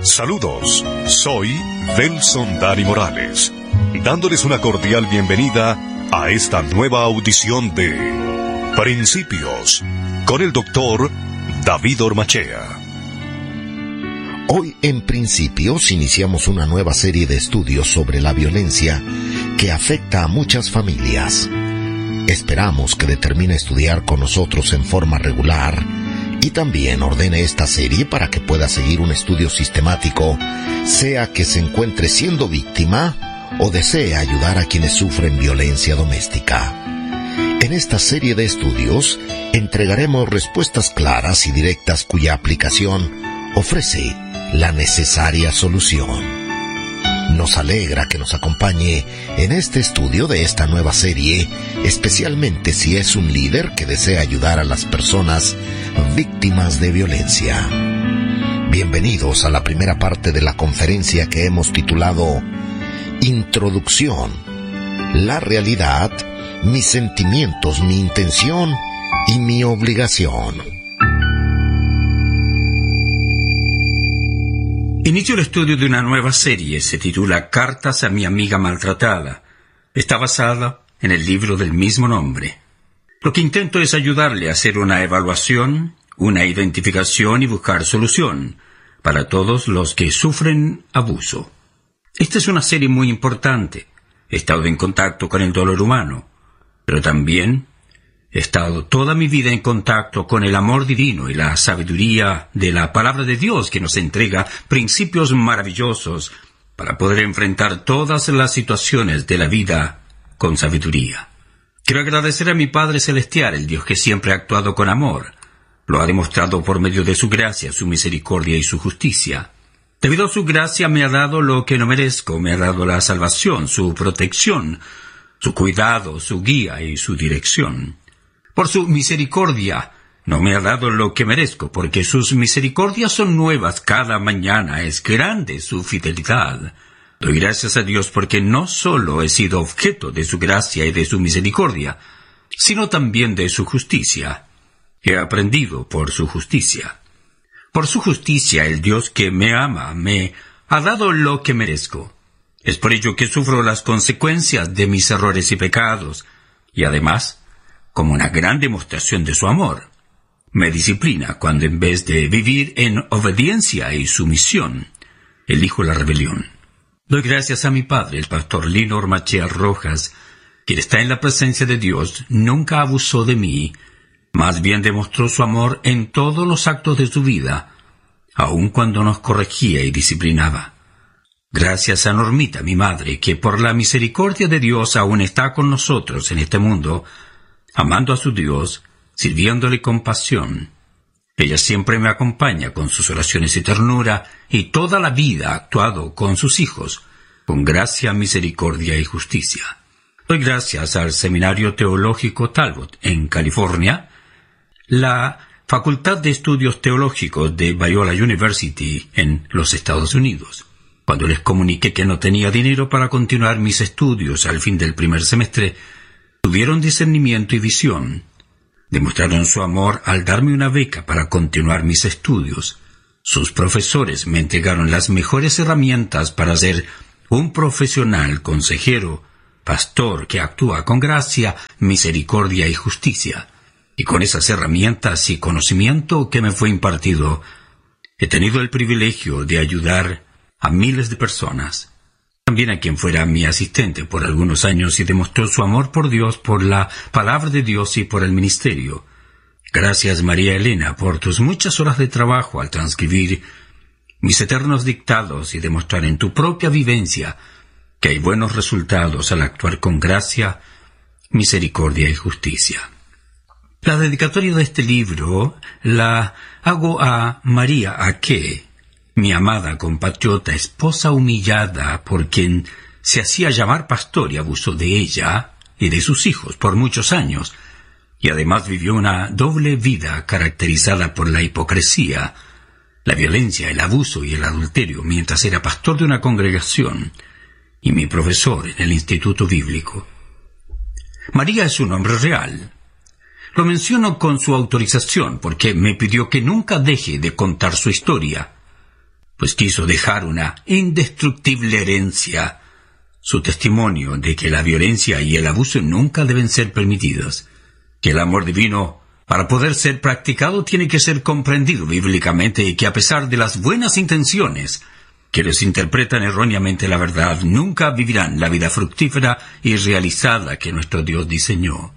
Saludos, soy Delson Dani Morales, dándoles una cordial bienvenida a esta nueva audición de Principios con el doctor David Ormachea. Hoy en Principios iniciamos una nueva serie de estudios sobre la violencia que afecta a muchas familias. Esperamos que determine estudiar con nosotros en forma regular y también ordene esta serie para que pueda seguir un estudio sistemático, sea que se encuentre siendo víctima o desee ayudar a quienes sufren violencia doméstica. En esta serie de estudios entregaremos respuestas claras y directas cuya aplicación ofrece la necesaria solución. Nos alegra que nos acompañe en este estudio de esta nueva serie, especialmente si es un líder que desea ayudar a las personas víctimas de violencia. Bienvenidos a la primera parte de la conferencia que hemos titulado Introducción, la realidad, mis sentimientos, mi intención y mi obligación. Inicio el estudio de una nueva serie, se titula Cartas a mi amiga maltratada. Está basada en el libro del mismo nombre. Lo que intento es ayudarle a hacer una evaluación, una identificación y buscar solución para todos los que sufren abuso. Esta es una serie muy importante. He estado en contacto con el dolor humano, pero también he estado toda mi vida en contacto con el amor divino y la sabiduría de la palabra de Dios que nos entrega principios maravillosos para poder enfrentar todas las situaciones de la vida con sabiduría. Quiero agradecer a mi Padre Celestial, el Dios que siempre ha actuado con amor. Lo ha demostrado por medio de su gracia, su misericordia y su justicia. Debido a su gracia me ha dado lo que no merezco, me ha dado la salvación, su protección, su cuidado, su guía y su dirección. Por su misericordia no me ha dado lo que merezco, porque sus misericordias son nuevas cada mañana, es grande su fidelidad. Doy gracias a Dios porque no solo he sido objeto de su gracia y de su misericordia, sino también de su justicia. He aprendido por su justicia. Por su justicia el Dios que me ama me ha dado lo que merezco. Es por ello que sufro las consecuencias de mis errores y pecados, y además, como una gran demostración de su amor, me disciplina cuando en vez de vivir en obediencia y sumisión, elijo la rebelión. Doy gracias a mi padre, el pastor Lino Ormachea Rojas, quien está en la presencia de Dios, nunca abusó de mí, más bien demostró su amor en todos los actos de su vida, aun cuando nos corregía y disciplinaba. Gracias a Normita, mi madre, que por la misericordia de Dios aún está con nosotros en este mundo, amando a su Dios, sirviéndole con pasión. Ella siempre me acompaña con sus oraciones y ternura, y toda la vida ha actuado con sus hijos, con gracia, misericordia y justicia. Doy gracias al Seminario Teológico Talbot, en California, la Facultad de Estudios Teológicos de Biola University, en los Estados Unidos. Cuando les comuniqué que no tenía dinero para continuar mis estudios al fin del primer semestre, tuvieron discernimiento y visión. Demostraron su amor al darme una beca para continuar mis estudios. Sus profesores me entregaron las mejores herramientas para ser un profesional, consejero, pastor que actúa con gracia, misericordia y justicia. Y con esas herramientas y conocimiento que me fue impartido, he tenido el privilegio de ayudar a miles de personas. También a quien fuera mi asistente por algunos años y demostró su amor por Dios, por la palabra de Dios y por el ministerio. Gracias, María Elena, por tus muchas horas de trabajo al transcribir mis eternos dictados y demostrar en tu propia vivencia que hay buenos resultados al actuar con gracia, misericordia y justicia. La dedicatoria de este libro la hago a María Aque, mi amada compatriota, esposa humillada por quien se hacía llamar pastor y abusó de ella y de sus hijos por muchos años, y además vivió una doble vida caracterizada por la hipocresía, la violencia, el abuso y el adulterio mientras era pastor de una congregación y mi profesor en el Instituto Bíblico. María es un nombre real. Lo menciono con su autorización porque me pidió que nunca deje de contar su historia. pues quiso dejar una indestructible herencia, su testimonio de que la violencia y el abuso nunca deben ser permitidos, que el amor divino, para poder ser practicado, tiene que ser comprendido bíblicamente y que a pesar de las buenas intenciones, quienes interpretan erróneamente la verdad nunca vivirán la vida fructífera y realizada que nuestro Dios diseñó.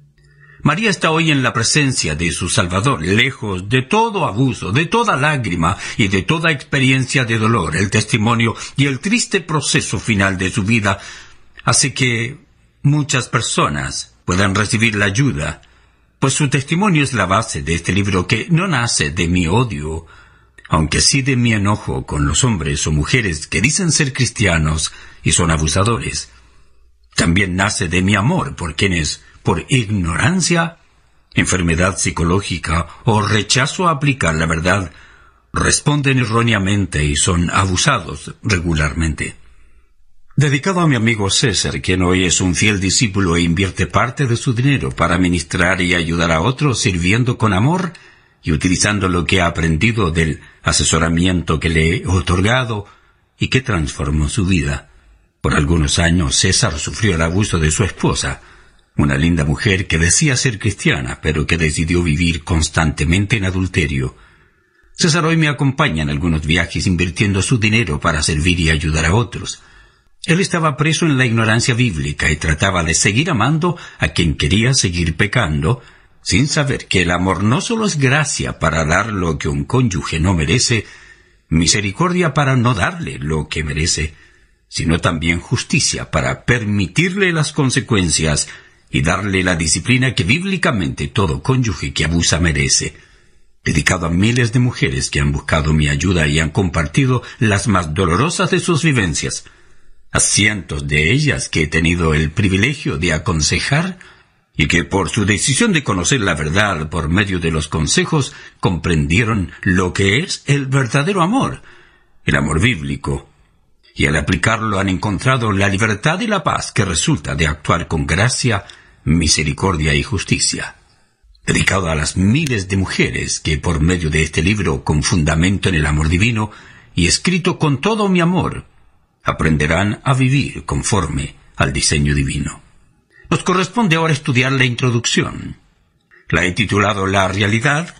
María está hoy en la presencia de su Salvador, lejos de todo abuso, de toda lágrima y de toda experiencia de dolor. El testimonio y el triste proceso final de su vida hace que muchas personas puedan recibir la ayuda, pues su testimonio es la base de este libro, que no nace de mi odio, aunque sí de mi enojo con los hombres o mujeres que dicen ser cristianos y son abusadores. También nace de mi amor por quienes, por ignorancia, enfermedad psicológica o rechazo a aplicar la verdad, responden erróneamente y son abusados regularmente. Dedicado a mi amigo César, quien hoy es un fiel discípulo e invierte parte de su dinero para ministrar y ayudar a otros, sirviendo con amor y utilizando lo que ha aprendido del asesoramiento que le he otorgado y que transformó su vida. Por algunos años César sufrió el abuso de su esposa, una linda mujer que decía ser cristiana, pero que decidió vivir constantemente en adulterio. César hoy me acompaña en algunos viajes invirtiendo su dinero para servir y ayudar a otros. Él estaba preso en la ignorancia bíblica y trataba de seguir amando a quien quería seguir pecando, sin saber que el amor no solo es gracia para dar lo que un cónyuge no merece, misericordia para no darle lo que merece, sino también justicia para permitirle las consecuencias y darle la disciplina que bíblicamente todo cónyuge que abusa merece. Dedicado a miles de mujeres que han buscado mi ayuda y han compartido las más dolorosas de sus vivencias, a cientos de ellas que he tenido el privilegio de aconsejar y que por su decisión de conocer la verdad por medio de los consejos comprendieron lo que es el verdadero amor, el amor bíblico, y al aplicarlo han encontrado la libertad y la paz que resulta de actuar con gracia, misericordia y justicia. Dedicado a las miles de mujeres que por medio de este libro con fundamento en el amor divino y escrito con todo mi amor, aprenderán a vivir conforme al diseño divino. Nos corresponde ahora estudiar la introducción. La he titulado La realidad,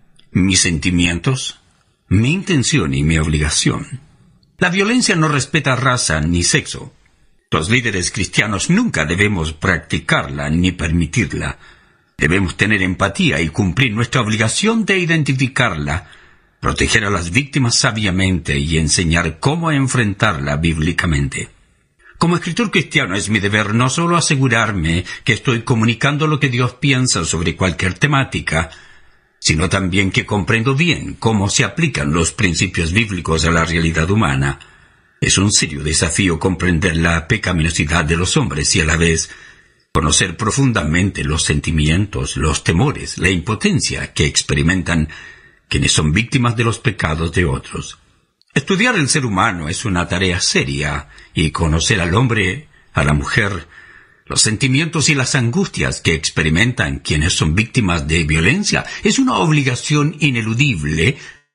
mis sentimientos, mi intención y mi obligación. La violencia no respeta raza ni sexo. Los líderes cristianos nunca debemos practicarla ni permitirla. Debemos tener empatía y cumplir nuestra obligación de identificarla, proteger a las víctimas sabiamente y enseñar cómo enfrentarla bíblicamente. Como escritor cristiano es mi deber no solo asegurarme que estoy comunicando lo que Dios piensa sobre cualquier temática, sino también que comprendo bien cómo se aplican los principios bíblicos a la realidad humana. Es un serio desafío comprender la pecaminosidad de los hombres y a la vez conocer profundamente los sentimientos, los temores, la impotencia que experimentan quienes son víctimas de los pecados de otros. Estudiar el ser humano es una tarea seria y conocer al hombre, a la mujer, los sentimientos y las angustias que experimentan quienes son víctimas de violencia es una obligación ineludible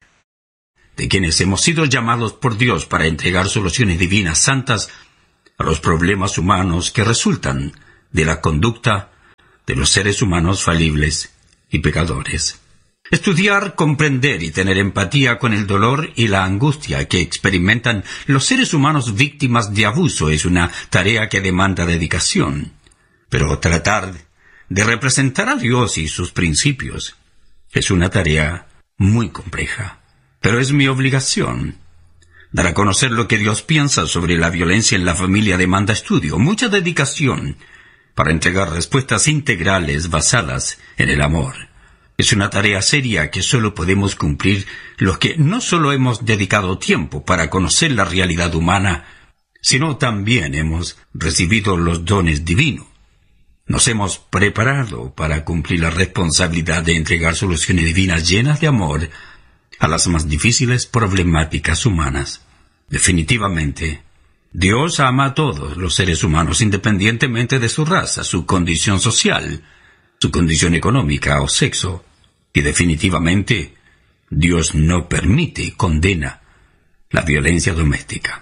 de quienes hemos sido llamados por Dios para entregar soluciones divinas santas a los problemas humanos que resultan de la conducta de los seres humanos falibles y pecadores. Estudiar, comprender y tener empatía con el dolor y la angustia que experimentan los seres humanos víctimas de abuso es una tarea que demanda dedicación. Pero tratar de representar a Dios y sus principios es una tarea muy compleja. Pero es mi obligación. Dar a conocer lo que Dios piensa sobre la violencia en la familia demanda estudio, mucha dedicación, para entregar respuestas integrales basadas en el amor. Es una tarea seria que solo podemos cumplir los que no solo hemos dedicado tiempo para conocer la realidad humana, sino también hemos recibido los dones divinos. Nos hemos preparado para cumplir la responsabilidad de entregar soluciones divinas llenas de amor a las más difíciles problemáticas humanas. Definitivamente, Dios ama a todos los seres humanos independientemente de su raza, su condición social, su condición económica o sexo, y definitivamente Dios no permite y condena la violencia doméstica.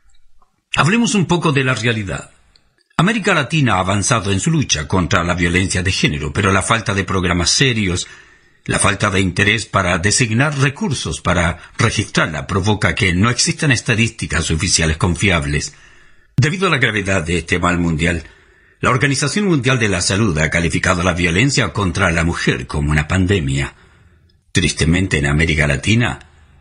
Hablemos un poco de la realidad. América Latina ha avanzado en su lucha contra la violencia de género, pero la falta de programas serios, la falta de interés para designar recursos para registrarla provoca que no existan estadísticas oficiales confiables. Debido a la gravedad de este mal mundial, la Organización Mundial de la Salud ha calificado la violencia contra la mujer como una pandemia. Tristemente, en América Latina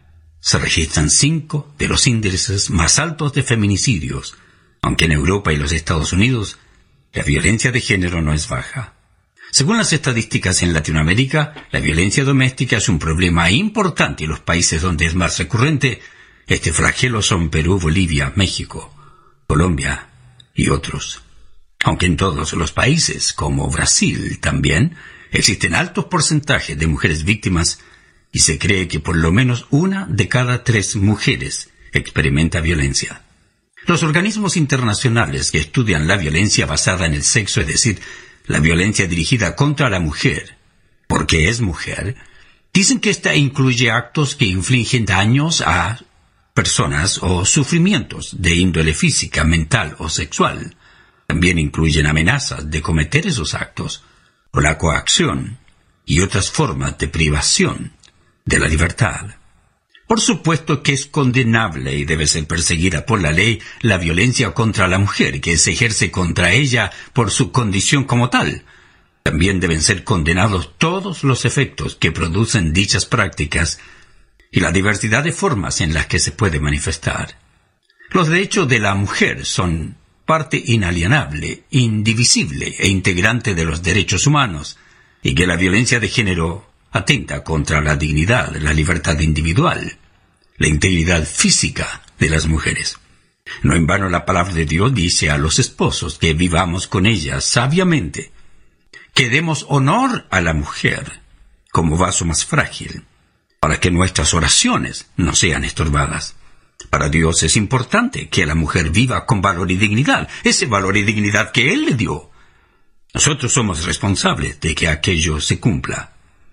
se registran 5 de los índices más altos de feminicidios, aunque en Europa y los Estados Unidos la violencia de género no es baja. Según las estadísticas en Latinoamérica, la violencia doméstica es un problema importante y los países donde es más recurrente este flagelo son Perú, Bolivia, México, Colombia y otros. Aunque en todos los países, como Brasil también, existen altos porcentajes de mujeres víctimas y se cree que por lo menos 1 de cada 3 mujeres experimenta violencia. Los organismos internacionales que estudian la violencia basada en el sexo, es decir, la violencia dirigida contra la mujer, porque es mujer, dicen que esta incluye actos que infligen daños a personas o sufrimientos de índole física, mental o sexual. También incluyen amenazas de cometer esos actos, o la coacción y otras formas de privación de la libertad. Por supuesto que es condenable y debe ser perseguida por la ley la violencia contra la mujer que se ejerce contra ella por su condición como tal. También deben ser condenados todos los efectos que producen dichas prácticas y la diversidad de formas en las que se puede manifestar. Los derechos de la mujer son parte inalienable, indivisible e integrante de los derechos humanos, y que la violencia de género atenta contra la dignidad, la libertad individual, la integridad física de las mujeres. No en vano la palabra de Dios dice a los esposos que vivamos con ellas sabiamente, que demos honor a la mujer como vaso más frágil, para que nuestras oraciones no sean estorbadas. Para Dios es importante que la mujer viva con valor y dignidad, ese valor y dignidad que Él le dio. Nosotros somos responsables de que aquello se cumpla.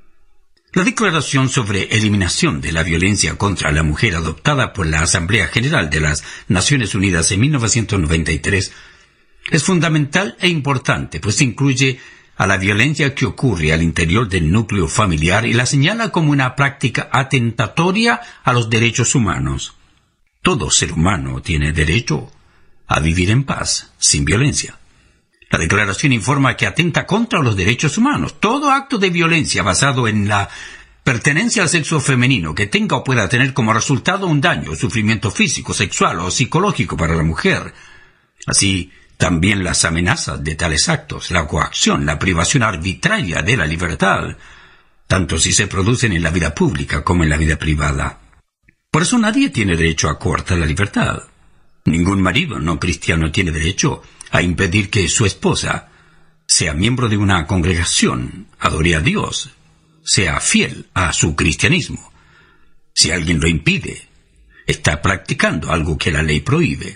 La Declaración sobre Eliminación de la Violencia contra la Mujer adoptada por la Asamblea General de las Naciones Unidas en 1993 es fundamental e importante, pues incluye a la violencia que ocurre al interior del núcleo familiar y la señala como una práctica atentatoria a los derechos humanos. Todo ser humano tiene derecho a vivir en paz, sin violencia. La declaración informa que atenta contra los derechos humanos. Todo acto de violencia basado en la pertenencia al sexo femenino que tenga o pueda tener como resultado un daño o sufrimiento físico, sexual o psicológico para la mujer. Así, también las amenazas de tales actos, la coacción, la privación arbitraria de la libertad, tanto si se producen en la vida pública como en la vida privada. Por eso nadie tiene derecho a coartar la libertad. Ningún marido no cristiano tiene derecho a impedir que su esposa sea miembro de una congregación, adore a Dios, sea fiel a su cristianismo. Si alguien lo impide, está practicando algo que la ley prohíbe.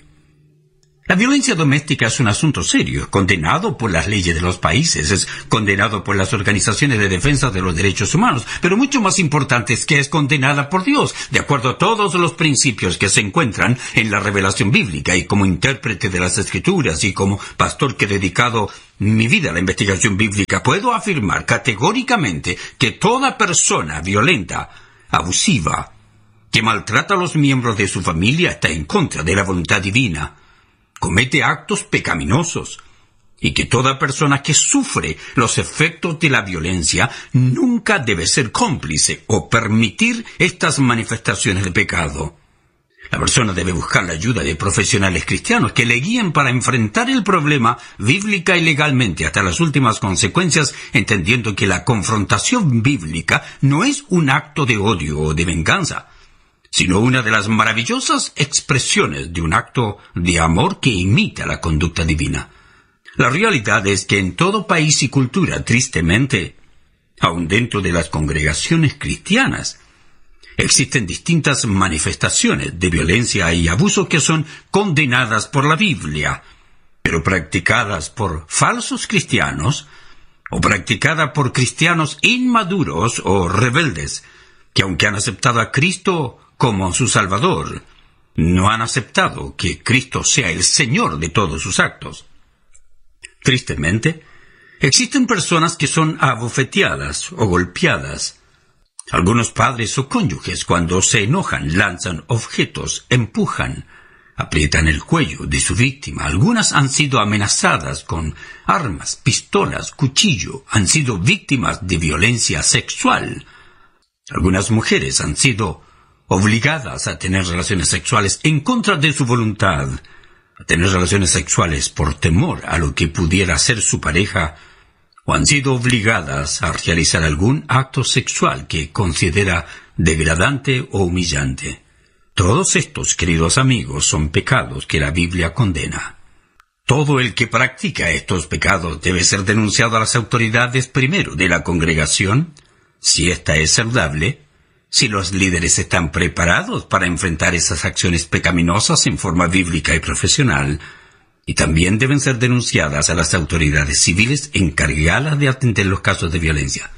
La violencia doméstica es un asunto serio, es condenado por las leyes de los países, es condenado por las organizaciones de defensa de los derechos humanos, pero mucho más importante es que es condenada por Dios, de acuerdo a todos los principios que se encuentran en la revelación bíblica, y como intérprete de las Escrituras y como pastor que he dedicado mi vida a la investigación bíblica, puedo afirmar categóricamente que toda persona violenta, abusiva, que maltrata a los miembros de su familia está en contra de la voluntad divina, comete actos pecaminosos, y que toda persona que sufre los efectos de la violencia nunca debe ser cómplice o permitir estas manifestaciones de pecado. La persona debe buscar la ayuda de profesionales cristianos que le guíen para enfrentar el problema bíblica y legalmente hasta las últimas consecuencias, entendiendo que la confrontación bíblica no es un acto de odio o de venganza, sino una de las maravillosas expresiones de un acto de amor que imita la conducta divina. La realidad es que en todo país y cultura, tristemente, aun dentro de las congregaciones cristianas, existen distintas manifestaciones de violencia y abuso que son condenadas por la Biblia, pero practicadas por falsos cristianos o practicadas por cristianos inmaduros o rebeldes, que aunque han aceptado a Cristo como su Salvador, no han aceptado que Cristo sea el Señor de todos sus actos. Tristemente, existen personas que son abofeteadas o golpeadas. Algunos padres o cónyuges, cuando se enojan, lanzan objetos, empujan, aprietan el cuello de su víctima. Algunas han sido amenazadas con armas, pistolas, cuchillo, han sido víctimas de violencia sexual. Algunas mujeres han sido obligadas a tener relaciones sexuales en contra de su voluntad, a tener relaciones sexuales por temor a lo que pudiera ser su pareja, o han sido obligadas a realizar algún acto sexual que considera degradante o humillante. Todos estos, queridos amigos, son pecados que la Biblia condena. Todo el que practica estos pecados debe ser denunciado a las autoridades primero de la congregación, si ésta es saludable, si los líderes están preparados para enfrentar esas acciones pecaminosas en forma bíblica y profesional, y también deben ser denunciadas a las autoridades civiles encargadas de atender los casos de violencia.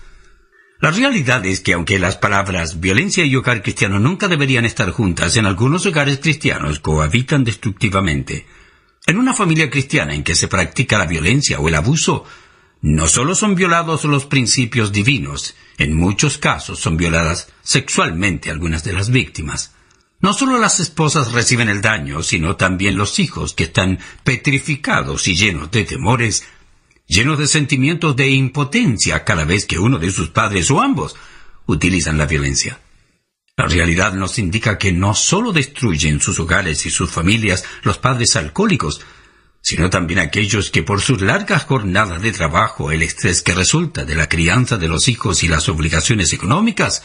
La realidad es que aunque las palabras violencia y hogar cristiano nunca deberían estar juntas, en algunos hogares cristianos cohabitan destructivamente. En una familia cristiana en que se practica la violencia o el abuso, no solo son violados los principios divinos, en muchos casos son violadas sexualmente algunas de las víctimas. No solo las esposas reciben el daño, sino también los hijos, que están petrificados y llenos de temores, llenos de sentimientos de impotencia cada vez que uno de sus padres o ambos utilizan la violencia. La realidad nos indica que no solo destruyen sus hogares y sus familias los padres alcohólicos, sino también aquellos que por sus largas jornadas de trabajo, el estrés que resulta de la crianza de los hijos y las obligaciones económicas,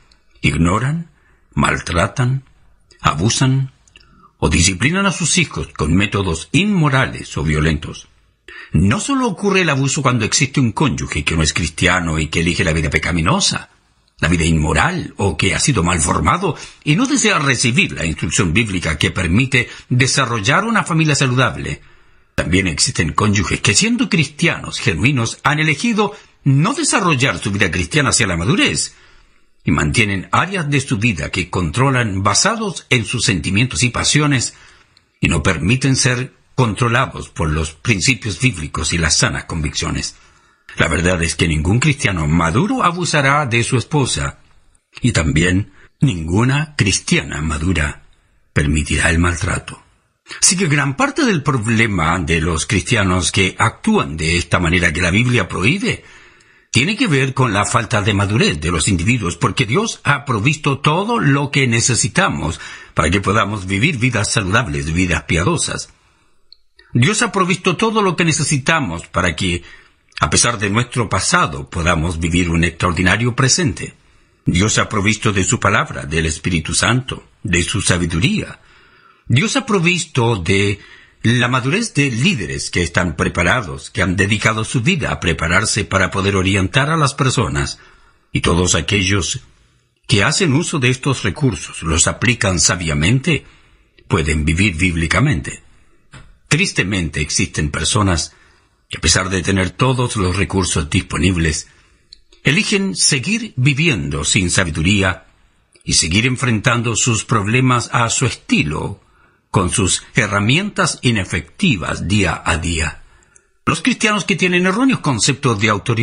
ignoran, maltratan, abusan o disciplinan a sus hijos con métodos inmorales o violentos. No solo ocurre el abuso cuando existe un cónyuge que no es cristiano y que elige la vida pecaminosa, la vida inmoral, o que ha sido mal formado y no desea recibir la instrucción bíblica que permite desarrollar una familia saludable. También existen cónyuges que, siendo cristianos genuinos, han elegido no desarrollar su vida cristiana hacia la madurez y mantienen áreas de su vida que controlan basados en sus sentimientos y pasiones y no permiten ser controlados por los principios bíblicos y las sanas convicciones. La verdad es que ningún cristiano maduro abusará de su esposa, y también ninguna cristiana madura permitirá el maltrato. Así que gran parte del problema de los cristianos que actúan de esta manera que la Biblia prohíbe tiene que ver con la falta de madurez de los individuos, porque Dios ha provisto todo lo que necesitamos para que podamos vivir vidas saludables, vidas piadosas. Dios ha provisto todo lo que necesitamos para que, a pesar de nuestro pasado, podamos vivir un extraordinario presente. Dios ha provisto de su palabra, del Espíritu Santo, de su sabiduría. Dios ha provisto de la madurez de líderes que están preparados, que han dedicado su vida a prepararse para poder orientar a las personas. Y todos aquellos que hacen uso de estos recursos, los aplican sabiamente, pueden vivir bíblicamente. Tristemente existen personas que, a pesar de tener todos los recursos disponibles, eligen seguir viviendo sin sabiduría y seguir enfrentando sus problemas a su estilo, con sus herramientas inefectivas día a día. Los cristianos que tienen erróneos conceptos de autoridad